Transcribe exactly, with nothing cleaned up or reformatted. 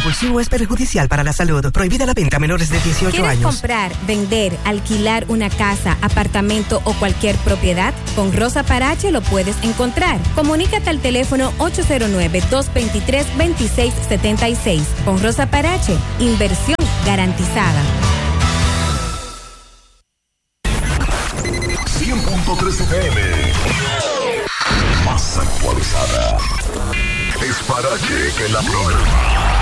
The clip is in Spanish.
compulsivo es perjudicial para la salud. Prohibida la venta a menores de dieciocho ¿Quieres años. comprar, vender, alquilar una casa, apartamento o cualquier propiedad? Con Rosa Parache lo puedes encontrar. Comunícate al teléfono ocho cero nueve, dos dos tres, dos seis siete seis. Con Rosa Parache, inversión garantizada. cien punto tres F M. Más actualizada. Es para que la programa.